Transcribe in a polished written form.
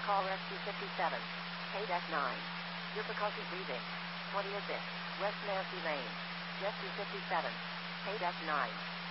call Rescue 57. KDEC 9. Difficulty breathing. 20 is it. West Nancy Lane. Rescue 57. KDEC 9.